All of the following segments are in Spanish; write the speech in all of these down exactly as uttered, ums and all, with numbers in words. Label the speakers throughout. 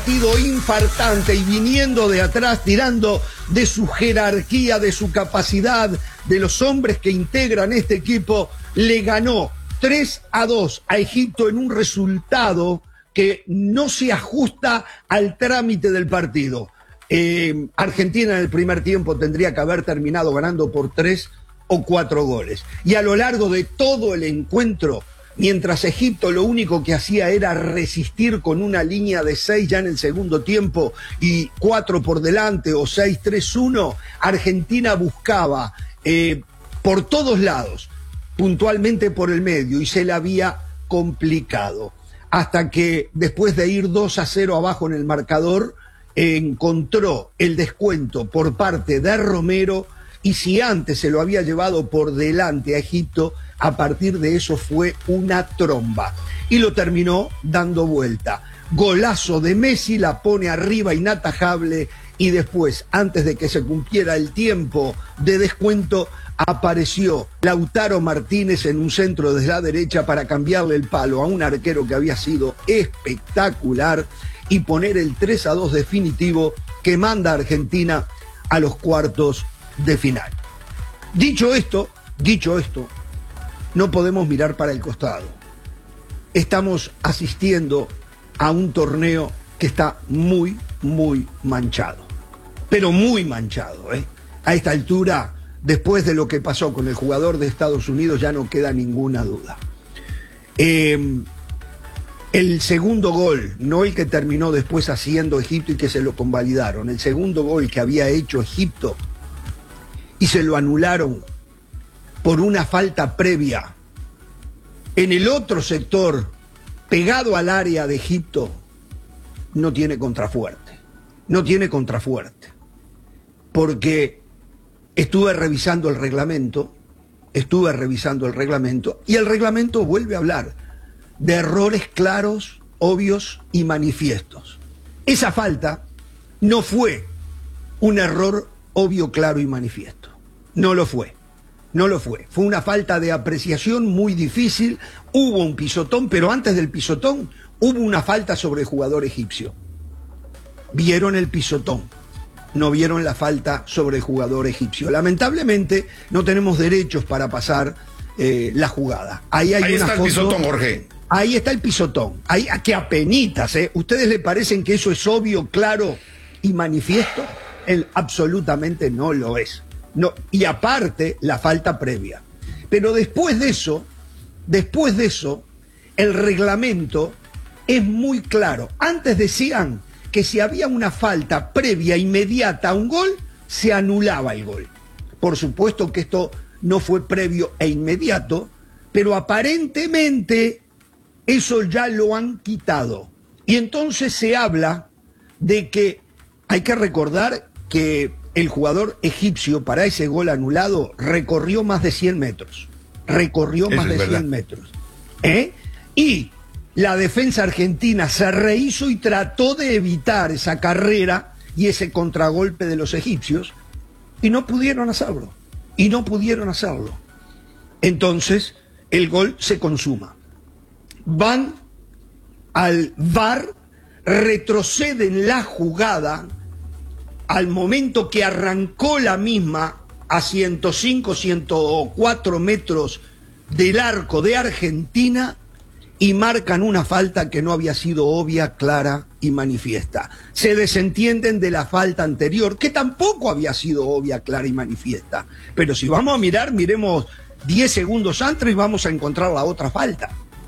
Speaker 1: Partido infartante y viniendo de atrás, tirando de su jerarquía, de su capacidad, de los hombres que integran este equipo, le ganó tres a dos a Egipto en un resultado que no se ajusta al trámite del partido. Eh, Argentina en el primer tiempo tendría que haber terminado ganando por tres o cuatro goles. Y a lo largo de todo el encuentro, mientras Egipto lo único que hacía era resistir con una línea de seis ya en el segundo tiempo y cuatro por delante o seis tres uno, Argentina buscaba eh, por todos lados, puntualmente por el medio, y se la había complicado. Hasta que después de ir dos a cero abajo en el marcador, eh, encontró el descuento por parte de Romero, y si antes se lo había llevado por delante a Egipto, a partir de eso fue una tromba. Y lo terminó dando vuelta. Golazo de Messi, la pone arriba inatajable, y después, antes de que se cumpliera el tiempo de descuento, apareció Lautaro Martínez en un centro desde la derecha para cambiarle el palo a un arquero que había sido espectacular y poner el tres a dos definitivo que manda a Argentina a los cuartos de final. Dicho esto, dicho esto, no podemos mirar para el costado. Estamos asistiendo a un torneo que está muy, muy manchado. Pero muy manchado, ¿eh? A esta altura, después de lo que pasó con el jugador de Estados Unidos, ya no queda ninguna duda. Eh, el segundo gol, no el que terminó después haciendo Egipto y que se lo convalidaron, el segundo gol que había hecho Egipto y se lo anularon por una falta previa en el otro sector, pegado al área de Egipto, no tiene contrafuerte. No tiene contrafuerte. Porque estuve revisando el reglamento, estuve revisando el reglamento, y el reglamento vuelve a hablar de errores claros, obvios y manifiestos. Esa falta no fue un error obvio, claro y manifiesto. No lo fue. No lo fue. Fue una falta de apreciación muy difícil. Hubo un pisotón, pero antes del pisotón hubo una falta sobre el jugador egipcio. Vieron el pisotón, no vieron la falta sobre el jugador egipcio. Lamentablemente no tenemos derechos para pasar eh, la jugada. Ahí hay
Speaker 2: Ahí
Speaker 1: una
Speaker 2: está
Speaker 1: foto,
Speaker 2: el pisotón, Jorge.
Speaker 1: Ahí está el pisotón. Ahí, que apenitas, ¿eh? ¿Ustedes le parecen que eso es obvio, claro y manifiesto? Él absolutamente no lo es. No, y aparte, la falta previa. Pero después de eso, después de eso, el reglamento es muy claro. Antes decían que si había una falta previa inmediata a un gol, se anulaba el gol. Por supuesto que esto no fue previo e inmediato, pero aparentemente eso ya lo han quitado. Y entonces se habla de que hay que recordar que el jugador egipcio para ese gol anulado recorrió más de cien metros. Recorrió
Speaker 2: Eso
Speaker 1: más de cien metros. ¿Eh? Y la defensa argentina se rehizo y trató de evitar esa carrera y ese contragolpe de los egipcios, y no pudieron hacerlo. Y no pudieron hacerlo. Entonces, el gol se consuma. Van al V A R, retroceden la jugada al momento que arrancó la misma a ciento cinco, ciento cuatro metros del arco de Argentina, y marcan una falta que no había sido obvia, clara y manifiesta. Se desentienden de la falta anterior, que tampoco había sido obvia, clara y manifiesta. Pero si vamos a mirar, miremos diez segundos antes y vamos a encontrar la otra falta.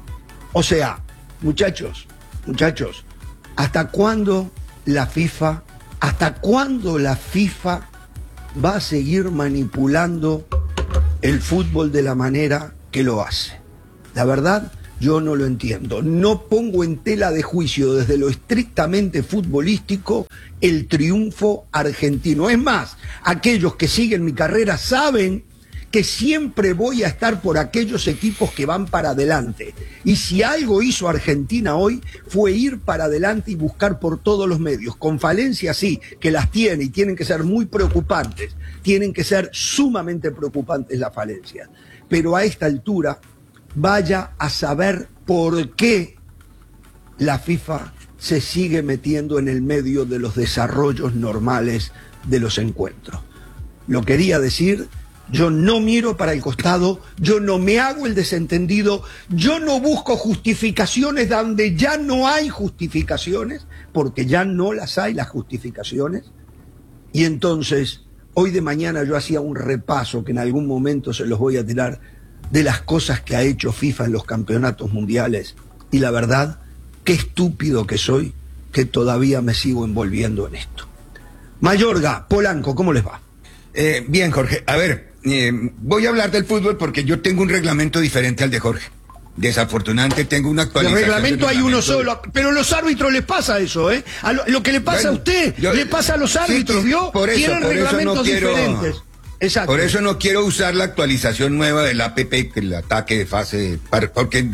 Speaker 1: O sea, muchachos, muchachos, ¿hasta cuándo la FIFA, hasta cuándo la FIFA va a seguir manipulando el fútbol de la manera que lo hace? La verdad, yo no lo entiendo. No pongo en tela de juicio desde lo estrictamente futbolístico el triunfo argentino. Es más, aquellos que siguen mi carrera saben que siempre voy a estar por aquellos equipos que van para adelante. Y si algo hizo Argentina hoy fue ir para adelante y buscar por todos los medios. Con falencias sí, que las tiene y tienen que ser muy preocupantes. Tienen que ser sumamente preocupantes las falencias. Pero a esta altura, vaya a saber por qué la FIFA se sigue metiendo en el medio de los desarrollos normales de los encuentros. Lo quería decir, yo no miro para el costado, yo no me hago el desentendido, yo no busco justificaciones donde ya no hay justificaciones, porque ya no las hay las justificaciones. Y entonces, hoy de mañana yo hacía un repaso que en algún momento se los voy a tirar de las cosas que ha hecho FIFA en los campeonatos mundiales. Y la verdad, qué estúpido que soy, que todavía me sigo envolviendo en esto. Mayorga, Polanco, ¿cómo les va?
Speaker 2: Eh, bien, Jorge. A ver, eh, voy a hablar del fútbol porque yo tengo un reglamento diferente al de Jorge. Desafortunadamente tengo una actualización.
Speaker 1: El reglamento hay uno solo, pero a los árbitros les pasa eso, ¿eh? A lo, lo que le pasa
Speaker 2: bueno,
Speaker 1: a usted,
Speaker 2: yo,
Speaker 1: le pasa a los árbitros,
Speaker 2: sí,
Speaker 1: ¿vio?
Speaker 2: Por eso,
Speaker 1: Tienen
Speaker 2: por
Speaker 1: reglamentos
Speaker 2: eso no quiero,
Speaker 1: diferentes. Exacto.
Speaker 2: Por eso no quiero usar la actualización nueva del A P P, que el ataque de fase, porque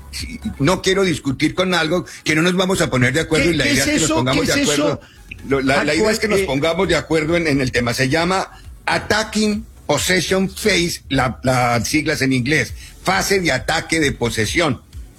Speaker 2: no quiero discutir con algo que no nos vamos a poner de acuerdo, y la idea es, es que nos pongamos de acuerdo. La, la idea es que nos pongamos de acuerdo en, en el tema. Se llama Attacking Possession Phase, la, las siglas en inglés, fase de ataque de posesión.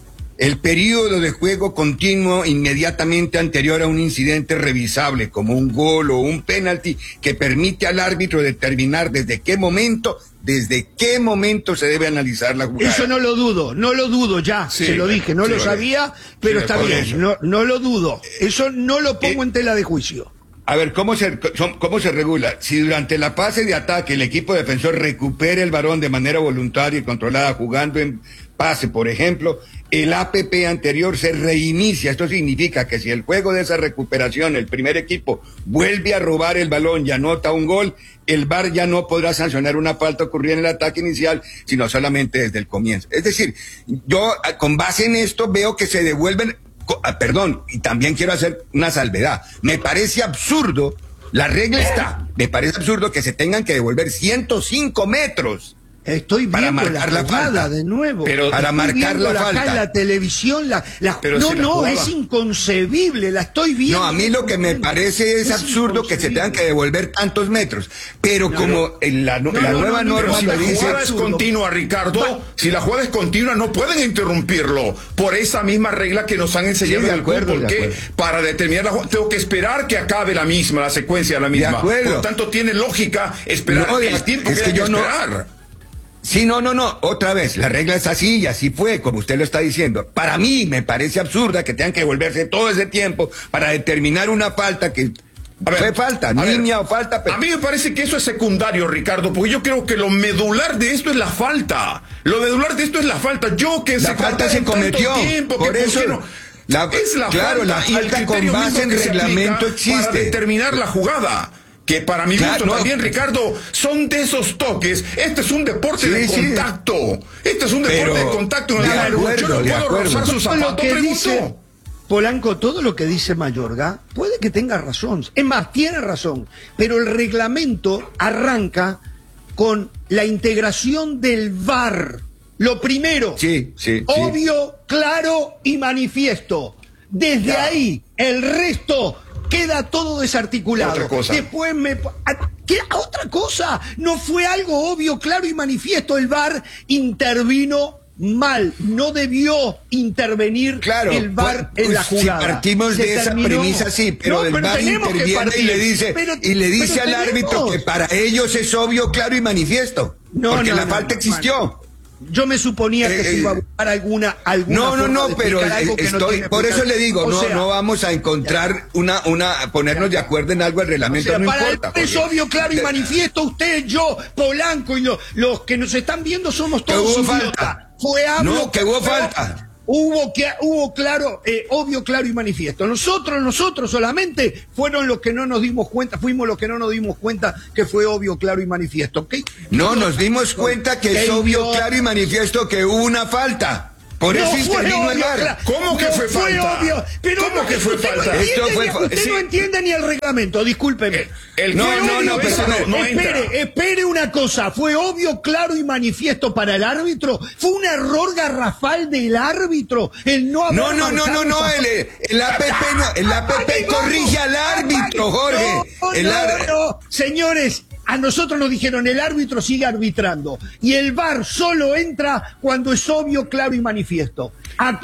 Speaker 2: El periodo de juego continuo inmediatamente anterior a un incidente revisable, como un gol o un penalti, que permite al árbitro determinar desde qué momento, desde qué momento se debe analizar la jugada.
Speaker 1: Eso no lo dudo, no lo dudo, ya, sí, se lo dije, no sí, lo sabía, pero sí, está bien, no, no lo dudo. Eso no lo pongo eh, en tela de juicio.
Speaker 2: A ver, ¿cómo se, ¿cómo se regula? Si durante la fase de ataque el equipo defensor recupera el balón de manera voluntaria y controlada jugando en pase, por ejemplo, el A P P anterior se reinicia. Esto significa que si el juego de esa recuperación, el primer equipo vuelve a robar el balón y anota un gol, el V A R ya no podrá sancionar una falta ocurrida en el ataque inicial, sino solamente desde el comienzo. Es decir, yo con base en esto veo que se devuelven... Perdón, y también quiero hacer una salvedad. Me parece absurdo, la regla está, me parece absurdo que se tengan que devolver ciento cinco metros.
Speaker 1: Estoy viendo para marcar la, la falta de nuevo.
Speaker 2: Pero para estoy marcar la, la falta.
Speaker 1: Acá en la televisión, la, la, no, si no, la es inconcebible, la estoy viendo.
Speaker 2: No, a mí lo que me parece es, es absurdo que se tengan que devolver tantos metros. Pero no, como en la, no, la no, nueva no, norma
Speaker 3: si
Speaker 2: lo dice.
Speaker 3: Si la jugada es continua, Ricardo, va. si la jugada es continua, no pueden interrumpirlo. Por esa misma regla que nos han enseñado
Speaker 2: sí, de
Speaker 3: en el
Speaker 2: acuerdo,
Speaker 3: fútbol,
Speaker 2: de
Speaker 3: que para determinar la jugada, tengo que esperar que acabe la misma, la secuencia la misma.
Speaker 2: Por
Speaker 3: lo tanto, tiene lógica esperar
Speaker 2: no,
Speaker 3: el tiempo
Speaker 2: es
Speaker 3: que,
Speaker 2: que
Speaker 3: hay
Speaker 2: yo
Speaker 3: que
Speaker 2: no
Speaker 3: esperar.
Speaker 2: Sí, no, no, no, otra vez, la regla es así y así fue, como usted lo está diciendo. Para mí me parece absurda que tengan que volverse todo ese tiempo para determinar una falta que a ver, fue falta, niña o falta. Pero...
Speaker 3: A mí me parece que eso es secundario, Ricardo, porque yo creo que lo medular de esto es la falta. Lo medular de esto es la falta. Yo que
Speaker 2: la
Speaker 3: se
Speaker 2: falta se cometió,
Speaker 3: tiempo,
Speaker 2: por
Speaker 3: que,
Speaker 2: eso...
Speaker 3: ¿por no?
Speaker 2: La,
Speaker 3: es la
Speaker 2: claro,
Speaker 3: falta,
Speaker 2: la falta
Speaker 3: y el
Speaker 2: con base en reglamento existe.
Speaker 3: Para determinar la jugada. Que para mi gusto claro, también, no. Ricardo, son de esos toques. Este es un deporte sí, de sí. contacto. Este es un deporte Pero, de contacto. En el acuerdo, yo no puedo rozar sus zapatos, pregunto.
Speaker 1: Polanco, todo lo que dice Mayorga, puede que tenga razón. Es más, tiene razón. Pero el reglamento arranca con la integración del V A R. Lo primero,
Speaker 2: sí, sí,
Speaker 1: obvio, sí. claro y manifiesto. Desde ya. ahí, el resto... queda todo desarticulado.
Speaker 3: Otra cosa.
Speaker 1: Después me... ¿Qué? ¿Otra cosa? No fue algo obvio, claro y manifiesto. El V A R intervino mal. No debió intervenir
Speaker 2: claro,
Speaker 1: el V A R pues, en la jugada.
Speaker 2: Si partimos
Speaker 1: Se
Speaker 2: de esa
Speaker 1: terminó...
Speaker 2: premisa, sí, pero
Speaker 1: no,
Speaker 2: el
Speaker 1: pero
Speaker 2: V A R interviene y le dice, pero, y le dice al tenemos. árbitro que para ellos es obvio, claro y manifiesto. No, porque no, la no, falta no, existió. Man.
Speaker 1: Yo me suponía que eh, se iba a buscar alguna alguna
Speaker 2: No, no, no, pero estoy, no por eso le digo, no,
Speaker 1: sea,
Speaker 2: no vamos a encontrar ya. una, una, ponernos de acuerdo en algo, el reglamento o sea, no
Speaker 1: para
Speaker 2: importa.
Speaker 1: El, es obvio, claro y manifiesto, usted, yo, Polanco y lo, los que nos están viendo somos todos idiotas. Fue hablo,
Speaker 2: No, que hubo falta.
Speaker 1: Hubo, que, hubo claro, eh, obvio, claro y manifiesto. Nosotros, nosotros solamente fueron los que no nos dimos cuenta, fuimos los que no nos dimos cuenta que fue obvio, claro y manifiesto. ¿Okay?
Speaker 2: No, nos dimos cuenta que es obvio, claro y manifiesto que hubo una falta. Por no eso intervino el V A R.
Speaker 3: ¿Cómo que no fue, fue falta? Obvio, pero
Speaker 2: ¿Cómo
Speaker 3: no, que fue falta?
Speaker 1: No
Speaker 2: Esto fue
Speaker 1: fa usted sí. no entiende ni el reglamento, discúlpeme.
Speaker 3: El, el
Speaker 2: no, no, no, pero
Speaker 1: no, no espere, entra. espere una cosa. ¿Fue obvio, claro y manifiesto para el árbitro? ¿Fue un error garrafal del árbitro? El no haber
Speaker 2: No, no, no, no, no, el, el A P P, no, el A P P corrige al árbitro, Jorge.
Speaker 1: No,
Speaker 2: el
Speaker 1: no, no, señores. A nosotros nos dijeron, el árbitro sigue arbitrando. Y el V A R solo entra cuando es obvio, claro y manifiesto. Acá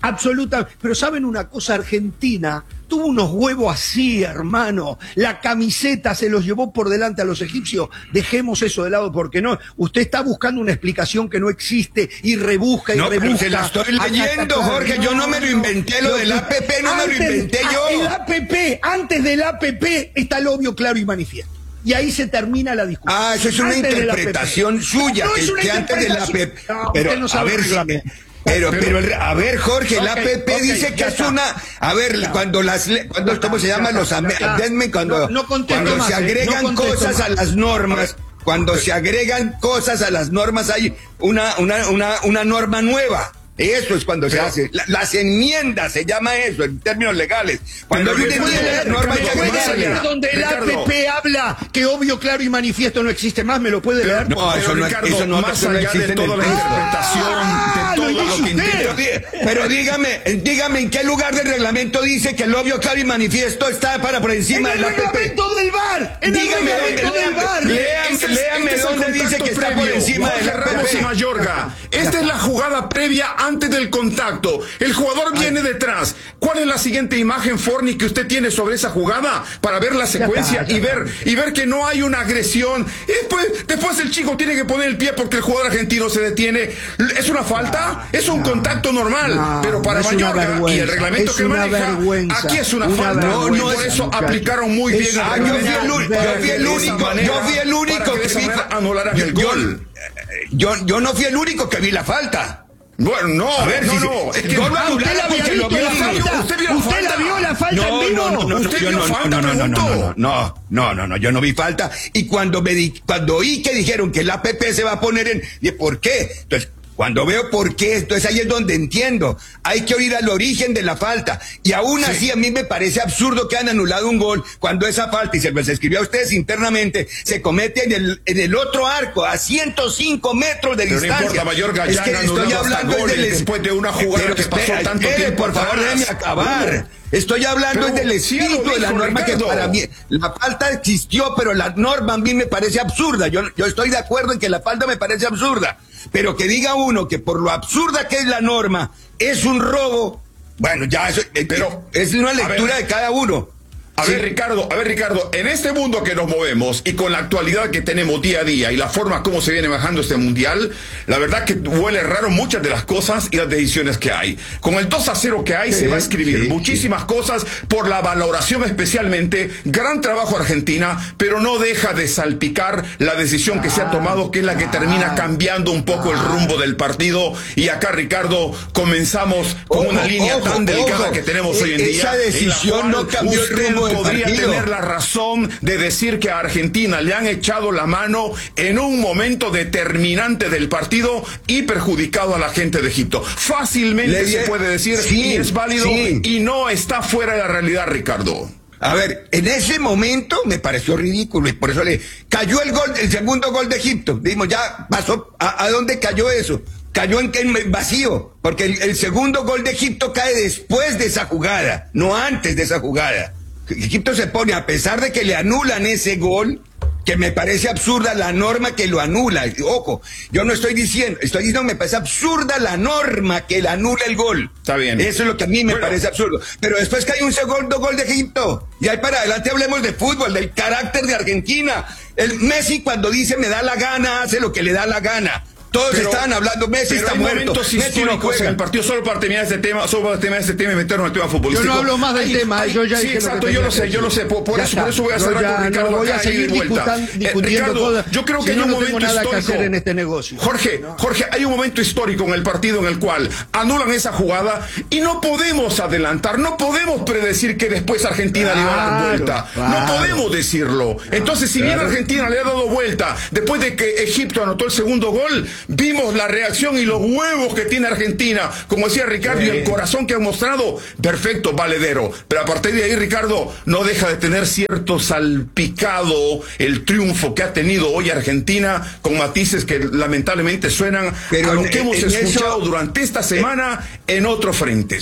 Speaker 1: Absolutamente. Pero ¿saben una cosa? Argentina tuvo unos huevos así, hermano. La camiseta se los llevó por delante a los egipcios. Dejemos eso de lado porque no. Usted está buscando una explicación que no existe y rebusca y
Speaker 2: no,
Speaker 1: rebusca.
Speaker 2: Pero se la estoy leyendo, Jorge. No, yo no me lo inventé, lo del A P P no antes, me lo inventé yo.
Speaker 1: El A P P, antes del A P P está el obvio, claro y manifiesto. Y ahí se termina la discusión.
Speaker 2: Ah, eso es una
Speaker 1: antes
Speaker 2: interpretación suya.
Speaker 1: No,
Speaker 2: que,
Speaker 1: es una
Speaker 2: que antes del A P P.
Speaker 1: No,
Speaker 2: pero,
Speaker 1: no sabe
Speaker 2: a ver, si, pero, pero, a ver, Jorge, okay, el A P P okay, dice que es está. una. A ver, claro. cuando las. Cuando, ¿Cómo se llama? Los amendment, cuando, no, no cuando más, se agregan no cosas más. a las normas. Cuando se agregan cosas a las normas, hay una, una, una, una norma nueva. Eso es cuando pero, se hace. La, las enmiendas se llama eso en términos legales. Cuando hay una enmienda, norma hay que agregarle.
Speaker 1: Donde el A P P habla que obvio, claro y manifiesto no existe más, ¿me lo puede leer?
Speaker 2: No, pero, eso, no, Ricardo, eso no
Speaker 3: más allá
Speaker 2: no
Speaker 3: de toda la interpretación,
Speaker 1: ah,
Speaker 3: de todo
Speaker 1: lo,
Speaker 3: lo que
Speaker 2: pero, pero dígame, dígame en qué lugar del reglamento dice que el obvio, claro y manifiesto está para por encima del A P P.
Speaker 1: En el reglamento del V A R. En
Speaker 2: dígame
Speaker 1: el reglamento del V A R.
Speaker 2: Léame, léame dónde dice que está por encima del A P P.
Speaker 3: Ramos y Mayorga. Esta es la jugada previa antes del contacto. El jugador viene detrás. ¿Cuál es la siguiente imagen, Forni, que usted tiene sobre esa jugada para ver la secuencia ya está, ya y ver está. y ver que no hay una agresión? Y después, después el chico tiene que poner el pie porque el jugador argentino se detiene. ¿Es una falta? No, es un no, contacto normal. No, pero para Mayorga y el reglamento que maneja, aquí es una, una falta. No, no, y por eso muchacho. aplicaron muy bien
Speaker 2: ah,
Speaker 3: el
Speaker 2: yo fui el, yo fui el único, yo fui el único que, que vi
Speaker 3: anularan el gol.
Speaker 2: Yo, yo no fui el único que vi la falta.
Speaker 3: Bueno, no, a ver, no,
Speaker 2: si
Speaker 3: no,
Speaker 2: se,
Speaker 3: es que
Speaker 2: no, no,
Speaker 1: usted la había visto la falta.
Speaker 3: ¿Usted vio la
Speaker 1: ¿Usted
Speaker 3: falta?
Speaker 1: la vio la falta
Speaker 2: no,
Speaker 1: en vivo?
Speaker 2: No, no, no,
Speaker 3: ¿Usted
Speaker 2: yo
Speaker 3: vio
Speaker 2: no,
Speaker 3: falta?
Speaker 2: No, no, no, no, no, no, no, no, yo no vi falta. Y cuando me di, cuando oí que dijeron que el A P P se va a poner en, dije, ¿por qué? Entonces, cuando veo por qué, entonces ahí es donde entiendo. Hay que oír al origen de la falta. Y aún sí. así a mí me parece absurdo que han anulado un gol cuando esa falta, y se les escribió a ustedes internamente, se comete en el, en el otro arco, a ciento cinco metros de
Speaker 3: pero
Speaker 2: distancia.
Speaker 3: No importa, Mayorga,
Speaker 2: es que estoy hablando
Speaker 3: goles
Speaker 2: del,
Speaker 3: después de una jugada pero, que pasó
Speaker 2: espera,
Speaker 3: tanto
Speaker 2: espera,
Speaker 3: tiempo.
Speaker 2: Por favor, déjenme acabar. Estoy hablando pero, del espíritu de la norma Ricardo. que para mí, la falta existió, pero la norma a mí me parece absurda. Yo, yo estoy de acuerdo en que la falta me parece absurda. Pero que diga uno que por lo absurda que es la norma, es un robo, bueno, ya eso, pero es una lectura de cada uno.
Speaker 3: A sí. ver, Ricardo, a ver, Ricardo, en este mundo que nos movemos y con la actualidad que tenemos día a día y la forma como se viene bajando este mundial, la verdad que huele raro muchas de las cosas y las decisiones que hay. Con el dos a cero que hay sí, se va a escribir sí, muchísimas sí. cosas por la valoración especialmente, gran trabajo Argentina, pero no deja de salpicar la decisión que se ha tomado, que es la que termina cambiando un poco el rumbo del partido. Y acá, Ricardo, comenzamos con ojo, una línea ojo, tan delicada ojo. que tenemos hoy en día.
Speaker 2: Esa decisión no cambió el rumbo.
Speaker 3: Podría
Speaker 2: partido.
Speaker 3: tener la razón de decir que a Argentina le han echado la mano en un momento determinante del partido y perjudicado a la gente de Egipto. Fácilmente se puede decir sí, y es válido sí. y no está fuera de la realidad, Ricardo.
Speaker 2: A ver, en ese momento me pareció ridículo y por eso le cayó el gol, el segundo gol de Egipto. Dijimos, ya pasó, ¿a, a dónde cayó eso? Cayó en, en vacío, porque el, el segundo gol de Egipto cae después de esa jugada, no antes de esa jugada. Egipto se pone, a pesar de que le anulan ese gol, que me parece absurda la norma que lo anula. Ojo, yo no estoy diciendo, estoy diciendo que me parece absurda la norma que le anula el gol.
Speaker 3: Está bien.
Speaker 2: Eso es lo que a mí me bueno. parece absurdo. Pero después que hay un segundo gol de Egipto, y ahí para adelante hablemos de fútbol, del carácter de Argentina. El Messi cuando dice me da la gana, hace lo que le da la gana. Todos pero, estaban hablando, Messi está muerto.
Speaker 3: Messi no juega. El partido solo para terminar este tema, solo para terminar este tema y meternos en el tema futbolístico.
Speaker 1: Yo no hablo más del
Speaker 3: ay,
Speaker 1: tema,
Speaker 3: ay,
Speaker 1: yo ya
Speaker 3: sí,
Speaker 1: dije
Speaker 3: exacto,
Speaker 1: lo
Speaker 3: yo lo sé, yo lo sé, por, por eso, por eso voy a cerrar ya, con Ricardo
Speaker 1: no voy
Speaker 3: acá
Speaker 1: a seguir
Speaker 3: y de vuelta.
Speaker 1: discutiendo
Speaker 3: eh, Ricardo,
Speaker 1: cosas,
Speaker 3: yo creo que
Speaker 1: si
Speaker 3: hay
Speaker 1: no,
Speaker 3: un
Speaker 1: no
Speaker 3: momento
Speaker 1: nada
Speaker 3: histórico
Speaker 1: que hacer en este negocio.
Speaker 3: Jorge,
Speaker 1: no.
Speaker 3: Jorge, hay un momento histórico en el partido en el cual anulan esa jugada y no podemos adelantar, no podemos predecir que después Argentina claro, le va a dar vuelta. Claro. No podemos decirlo. Entonces, si bien Argentina le ha dado vuelta después de que Egipto anotó el segundo gol, vimos la reacción y los huevos que tiene Argentina, como decía Ricardo, sí. y el corazón que han mostrado, perfecto, valedero. Pero a partir de ahí, Ricardo, no deja de tener cierto salpicado el triunfo que ha tenido hoy Argentina, con matices que lamentablemente suenan Pero a lo que en, hemos en escuchado eso... durante esta semana en otros frentes.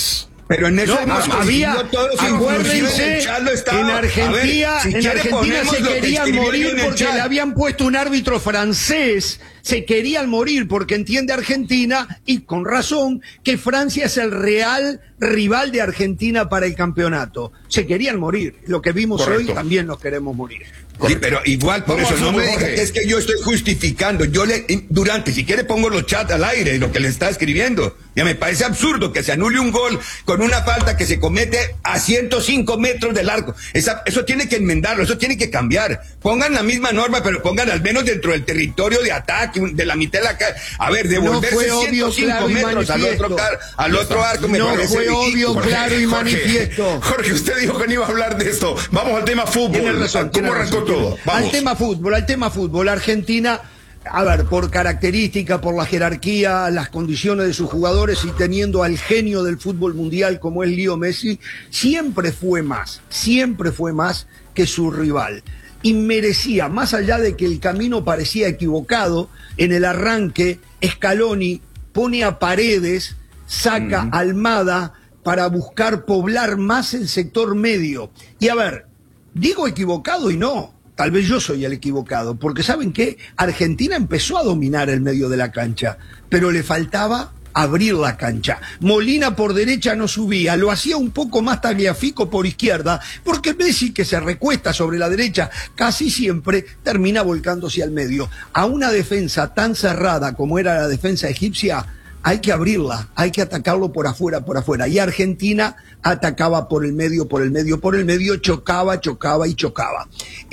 Speaker 2: Pero en eso
Speaker 1: no, había, acuérdense, en Argentina, ver, si en Argentina se querían morir porque le habían puesto un árbitro francés, se querían morir porque entiende Argentina, y con razón, que Francia es el real rival de Argentina para el campeonato. Se querían morir, lo que vimos Correcto. Hoy también nos queremos morir.
Speaker 2: Sí, pero igual, por eso no me diga que es que yo estoy justificando. Yo le, Durante, si quiere pongo los chats al aire, lo que le está escribiendo. Ya me parece absurdo que se anule un gol con una falta que se comete a ciento cinco metros del arco. Esa, eso tiene que enmendarlo, eso tiene que cambiar. Pongan la misma norma, pero pongan al menos dentro del territorio de ataque, de la mitad de la calle. A ver, devolverse no ciento cinco claro metros al otro, car, al otro arco. Me
Speaker 1: no
Speaker 2: parece
Speaker 1: fue obvio,
Speaker 3: Jorge,
Speaker 1: claro y
Speaker 3: Jorge,
Speaker 1: manifiesto.
Speaker 3: Jorge, usted dijo que no iba a hablar de esto. Vamos al tema fútbol.
Speaker 1: Razón,
Speaker 3: ¿Cómo arrancó todo? Vamos.
Speaker 1: Al tema fútbol, al tema fútbol. Argentina, a ver, por característica, por la jerarquía, las condiciones de sus jugadores y teniendo al genio del fútbol mundial como es Leo Messi, siempre fue más, siempre fue más que su rival. Y merecía, más allá de que el camino parecía equivocado, en el arranque, Scaloni pone a Paredes, saca mm. a Almada para buscar poblar más el sector medio. Y a ver, digo equivocado y no. Tal vez yo soy el equivocado, porque ¿saben qué? Argentina empezó a dominar el medio de la cancha, pero le faltaba abrir la cancha. Molina por derecha no subía, lo hacía un poco más Tagliafico por izquierda, porque Messi, que se recuesta sobre la derecha, casi siempre termina volcándose al medio. A una defensa tan cerrada como era la defensa egipcia, hay que abrirla, hay que atacarlo por afuera, por afuera. Y Argentina atacaba por el medio, por el medio, por el medio, chocaba, chocaba y chocaba.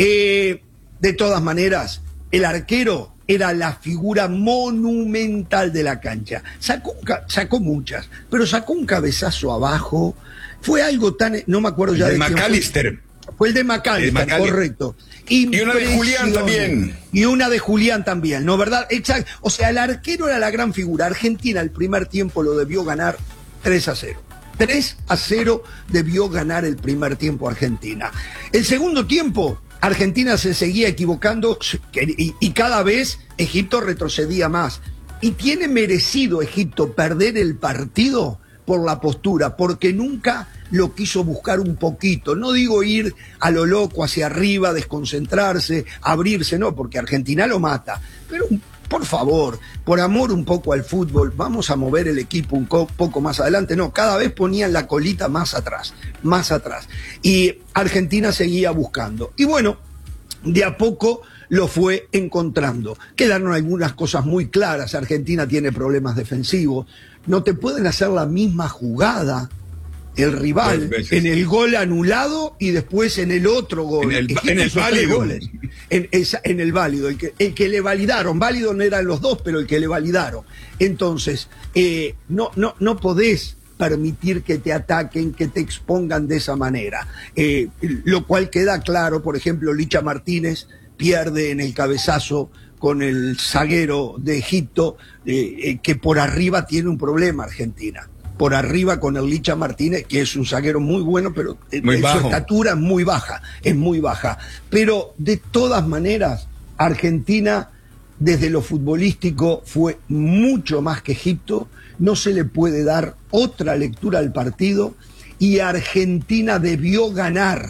Speaker 1: Eh, de todas maneras, el arquero era la figura monumental de la cancha. Sacó, un, sacó muchas, pero sacó un cabezazo abajo. Fue algo tan... No me acuerdo ya
Speaker 2: de...
Speaker 1: de
Speaker 2: McAllister.
Speaker 1: Fue el de McAllister, correcto.
Speaker 3: Y una de Julián también.
Speaker 1: Y una de Julián también, ¿no? ¿Verdad? Exacto. O sea, el arquero era la gran figura. Argentina el primer tiempo lo debió ganar tres a cero. tres a cero debió ganar el primer tiempo Argentina. El segundo tiempo, Argentina se seguía equivocando y, y cada vez Egipto retrocedía más. Y tiene merecido Egipto perder el partido por la postura, porque nunca lo quiso buscar un poquito. No digo ir a lo loco hacia arriba, desconcentrarse, abrirse, no, porque Argentina lo mata. Pero por favor, por amor un poco al fútbol, vamos a mover el equipo un poco más adelante. No, cada vez ponían la colita más atrás, más atrás. Y Argentina seguía buscando. Y bueno, de a poco lo fue encontrando. Quedaron algunas cosas muy claras. Argentina tiene problemas defensivos. No te pueden hacer la misma jugada el rival en el gol anulado y después en el otro gol.
Speaker 2: En el, en el válido.
Speaker 1: En, esa, en el válido, el que, el que le validaron. Válido no eran los dos, pero el que le validaron. Entonces, eh, no, no, no podés permitir que te ataquen, que te expongan de esa manera. Eh, lo cual queda claro, por ejemplo, Licha Martínez pierde en el cabezazo con el zaguero de Egipto, eh, eh, que por arriba tiene un problema Argentina. Por arriba con el Licha Martínez, que es un zaguero muy bueno, pero
Speaker 2: muy
Speaker 1: su estatura es muy baja, es muy baja. Pero de todas maneras, Argentina, desde lo futbolístico, fue mucho más que Egipto. No se le puede dar otra lectura al partido y Argentina debió ganar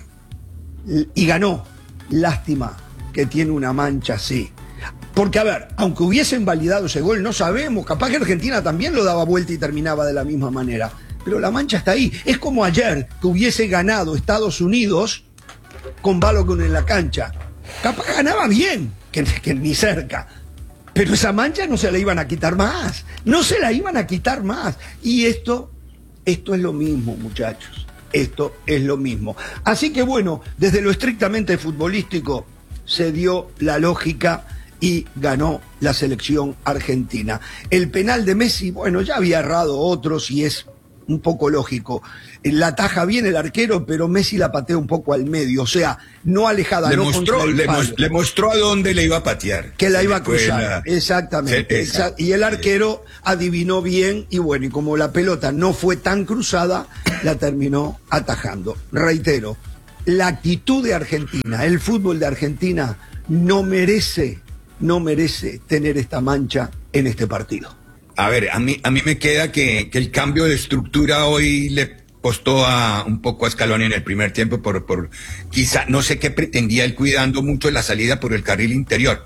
Speaker 1: y ganó. Lástima que tiene una mancha así. Porque, a ver, aunque hubiesen validado ese gol, no sabemos, capaz que Argentina también lo daba vuelta y terminaba de la misma manera. Pero la mancha está ahí. Es como ayer, que hubiese ganado Estados Unidos con Balogun en la cancha. Capaz ganaba bien, que, que ni cerca. Pero esa mancha no se la iban a quitar más. No se la iban a quitar más. Y esto, esto es lo mismo, muchachos. Esto es lo mismo. Así que bueno, desde lo estrictamente futbolístico se dio la lógica y ganó la selección argentina. El penal de Messi, bueno, ya había errado otros y es un poco lógico. La ataja bien el arquero, pero Messi la patea un poco al medio, o sea, no alejada,
Speaker 2: le
Speaker 1: no
Speaker 2: mostró,
Speaker 1: contra el
Speaker 2: le,
Speaker 1: palo.
Speaker 2: le mostró a dónde le iba a patear.
Speaker 1: Que la iba a cruzar, la... exactamente.
Speaker 2: Esa.
Speaker 1: Y el arquero adivinó bien y bueno, y como la pelota no fue tan cruzada, la terminó atajando. Reitero, la actitud de Argentina, el fútbol de Argentina no merece no merece tener esta mancha en este partido.
Speaker 2: A ver, a mí, a mí me queda que, que el cambio de estructura hoy le costó a, un poco a Scaloni en el primer tiempo por, por quizá, no sé qué pretendía él, cuidando mucho la salida por el carril interior.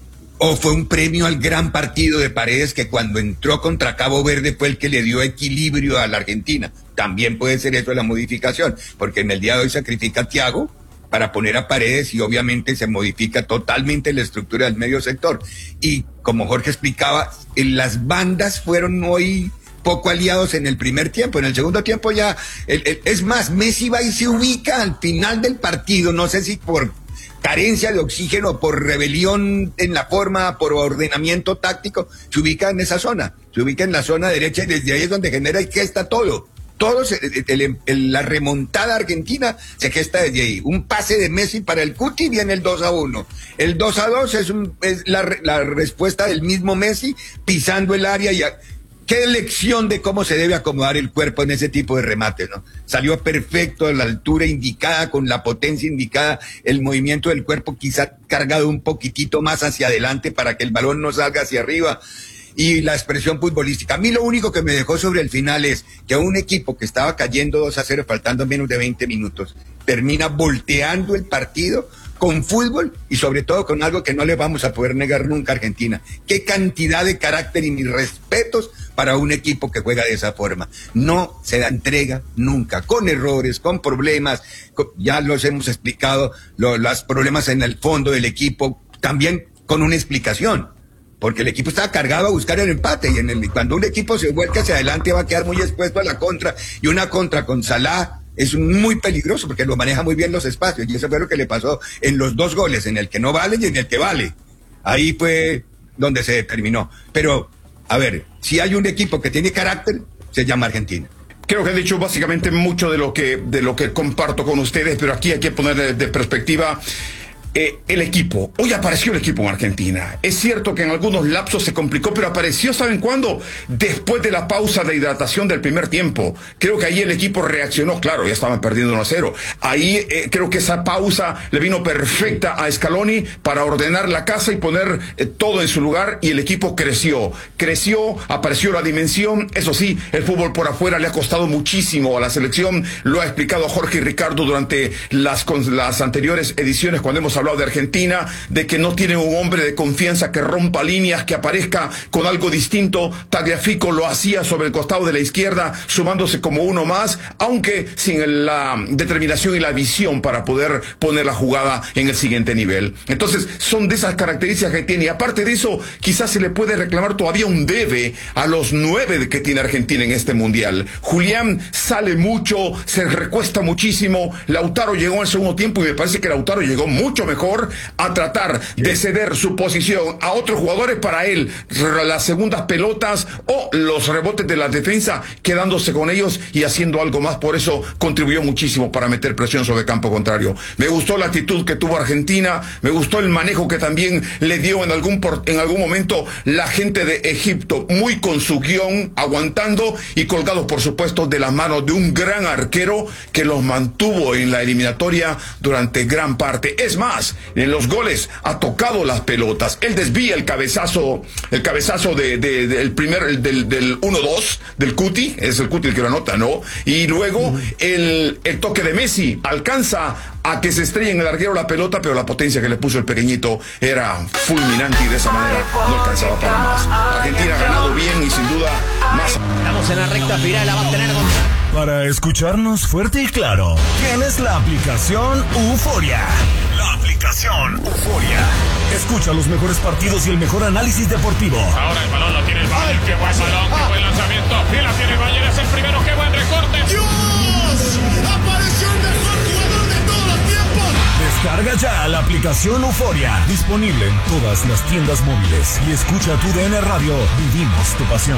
Speaker 2: O fue un premio al gran partido de Paredes, que cuando entró contra Cabo Verde fue el que le dio equilibrio a la Argentina. También puede ser eso la modificación, porque en el día de hoy sacrifica a Thiago para poner a Paredes y obviamente se modifica totalmente la estructura del medio sector. Y como Jorge explicaba, en las bandas fueron hoy poco aliados en el primer tiempo. En el segundo tiempo ya, el, el, es más, Messi va y se ubica al final del partido, no sé si por carencia de oxígeno, por rebelión en la forma, por ordenamiento táctico, se ubica en esa zona, se ubica en la zona derecha y desde ahí es donde genera y gesta todo. Todo se, el, el, la remontada argentina se gesta desde ahí. Un pase de Messi para el Cuti, viene el dos a uno. El dos a dos es, un, es la, la respuesta del mismo Messi pisando el área y a, qué lección de cómo se debe acomodar el cuerpo en ese tipo de remates, ¿no? Salió perfecto, a la altura indicada, con la potencia indicada, el movimiento del cuerpo quizá cargado un poquitito más hacia adelante para que el balón no salga hacia arriba. Y la expresión futbolística. A mí lo único que me dejó sobre el final es que un equipo que estaba cayendo dos a cero, faltando menos de veinte minutos, termina volteando el partido con fútbol y sobre todo con algo que no le vamos a poder negar nunca a Argentina. Qué cantidad de carácter y mis respetos para un equipo que juega de esa forma. No se da entrega nunca, con errores, con problemas, con, ya los hemos explicado, lo, los problemas en el fondo del equipo, también con una explicación. Porque el equipo estaba cargado a buscar el empate y en el, cuando un equipo se vuelca hacia adelante va a quedar muy expuesto a la contra, y una contra con Salah es muy peligroso porque lo maneja muy bien los espacios, y eso fue lo que le pasó en los dos goles, en el que no vale y en el que vale. Ahí fue donde se determinó. Pero, a ver, si hay un equipo que tiene carácter, se llama Argentina.
Speaker 3: Creo que he dicho básicamente mucho de lo que, de lo que comparto con ustedes, pero aquí hay que poner de, de perspectiva. Eh, el equipo, hoy apareció el equipo en Argentina. Es cierto que en algunos lapsos se complicó, pero apareció, ¿saben cuándo? Después de la pausa de hidratación del primer tiempo. Creo que ahí el equipo reaccionó, claro, ya estaban perdiendo uno a cero. Ahí eh, creo que esa pausa le vino perfecta a Scaloni para ordenar la casa y poner eh, todo en su lugar, y el equipo creció, creció, apareció la dimensión. Eso sí, el fútbol por afuera le ha costado muchísimo a la selección, lo ha explicado Jorge y Ricardo durante las, las anteriores ediciones cuando hemos hablado hablado de Argentina, de que no tiene un hombre de confianza que rompa líneas, que aparezca con algo distinto. Tagliafico lo hacía sobre el costado de la izquierda, sumándose como uno más, aunque sin la determinación y la visión para poder poner la jugada en el siguiente nivel. Entonces, son de esas características que tiene. Y aparte de eso, quizás se le puede reclamar todavía un debe a los nueve que tiene Argentina en este Mundial. Julián sale mucho, se recuesta muchísimo. Lautaro llegó al segundo tiempo y me parece que Lautaro llegó mucho mejor a tratar de ceder su posición a otros jugadores para él, las segundas pelotas o los rebotes de la defensa, quedándose con ellos y haciendo algo más. Por eso contribuyó muchísimo para meter presión sobre el campo contrario. Me gustó la actitud que tuvo Argentina, me gustó el manejo que también le dio en algún, por, en algún momento la gente de Egipto, muy con su guión, aguantando y colgados por supuesto de las manos de un gran arquero que los mantuvo en la eliminatoria durante gran parte. Es más, en los goles ha tocado las pelotas, él desvía el cabezazo, el cabezazo de, de, de el primer, el del, del uno dos del Cuti, es el Cuti el que lo anota, ¿no? Y luego el, el toque de Messi alcanza a que se estrelle en el arquero la pelota, pero la potencia que le puso el pequeñito era fulminante y de esa manera no alcanzaba para más. Argentina ha ganado bien y sin duda más.
Speaker 4: Estamos en la recta final, la va a tener con...
Speaker 5: Para escucharnos fuerte y claro, tienes la aplicación Euforia. La aplicación Euforia. Escucha los mejores partidos y el mejor análisis deportivo.
Speaker 6: Ahora el balón lo tiene el Bayern. Qué buen balón, qué buen lanzamiento. Y la tiene el Bayern, es el primero. Qué buen recorte.
Speaker 7: ¡Dios! ¡Apareció el mejor jugador de todos los tiempos!
Speaker 5: Descarga ya la aplicación Euforia. Disponible en todas las tiendas móviles. Y escucha tu D N Radio. Vivimos tu pasión.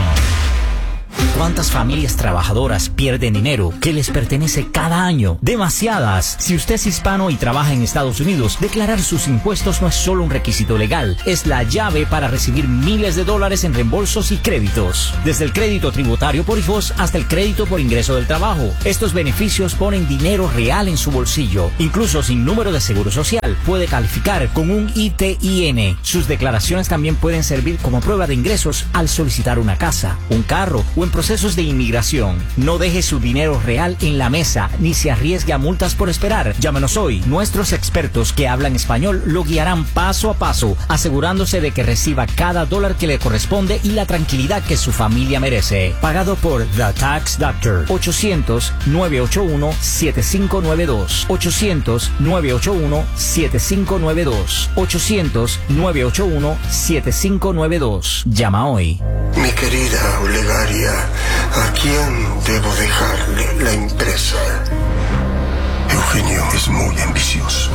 Speaker 4: ¿Cuántas familias trabajadoras pierden dinero que les pertenece cada año? Demasiadas. Si usted es hispano y trabaja en Estados Unidos, declarar sus impuestos no es solo un requisito legal, es la llave para recibir miles de dólares en reembolsos y créditos. Desde el crédito tributario por hijos hasta el crédito por ingreso del trabajo. Estos beneficios ponen dinero real en su bolsillo. Incluso sin número de seguro social, puede calificar con un I T I N. Sus declaraciones también pueden servir como prueba de ingresos al solicitar una casa, un carro o en procesos de inmigración. No deje su dinero real en la mesa ni se arriesgue a multas por esperar. Llámenos hoy. Nuestros expertos que hablan español lo guiarán paso a paso, asegurándose de que reciba cada dólar que le corresponde y la tranquilidad que su familia merece. Pagado por The Tax Doctor. ochocientos, nueve ocho uno, siete cinco nueve dos. ochocientos, nueve ocho uno, siete cinco nueve dos. ochocientos, nueve ocho uno, siete cinco nueve dos. Llama hoy.
Speaker 8: Mi querida Olegaria, ¿a quién debo dejarle la empresa? Eugenio es muy ambicioso.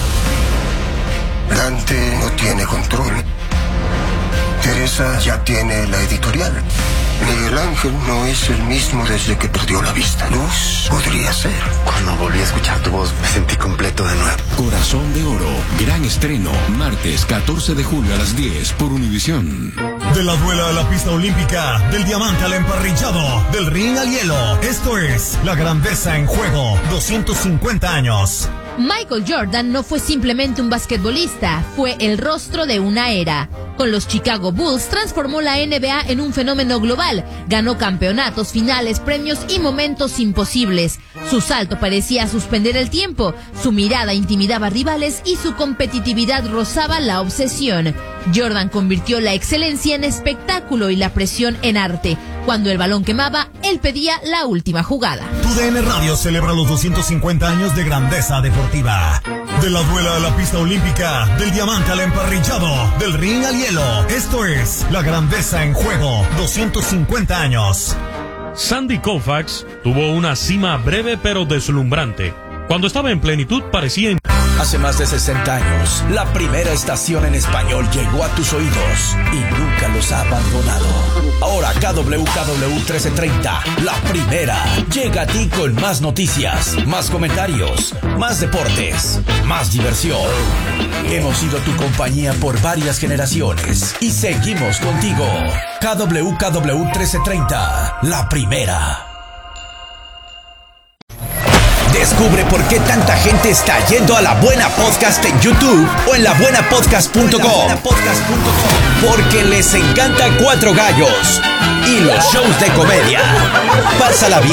Speaker 8: Dante no tiene control. Teresa ya tiene la editorial. Miguel Ángel no es el mismo desde que perdió la vista. Luz podría ser.
Speaker 9: Cuando volví a escuchar tu voz, me sentí completo de nuevo.
Speaker 10: Corazón de Oro, gran estreno, martes catorce de julio a las diez por Univisión.
Speaker 5: De la duela a la pista olímpica, del diamante al emparrillado, del ring al hielo. Esto es La Grandeza en Juego, doscientos cincuenta años.
Speaker 11: Michael Jordan no fue simplemente un basquetbolista, fue el rostro de una era. Con los Chicago Bulls transformó la N B A en un fenómeno global, ganó campeonatos, finales, premios y momentos imposibles. Su salto parecía suspender el tiempo, su mirada intimidaba rivales y su competitividad rozaba la obsesión. Jordan convirtió la excelencia en espectáculo y la presión en arte. Cuando el balón quemaba, él pedía la última jugada.
Speaker 5: Tu D N Radio celebra los doscientos cincuenta años de grandeza deportiva. De la duela a la pista olímpica, del diamante al emparrillado, del ring al hielo. Esto es La Grandeza en Juego, doscientos cincuenta años.
Speaker 12: Sandy Koufax tuvo una cima breve pero deslumbrante. Cuando estaba en plenitud parecía... En...
Speaker 13: Hace más de sesenta años, la primera estación en español llegó a tus oídos y nunca los ha abandonado. Ahora K W K W trece treinta, la primera, llega a ti con más noticias, más comentarios, más deportes, más diversión. Hemos sido tu compañía por varias generaciones y seguimos contigo. K W K W trece treinta, la primera. Descubre por qué tanta gente está yendo a La Buena Podcast en YouTube o en la buena podcast punto com. Porque les encanta Cuatro Gallos y los shows de comedia. Pásala bien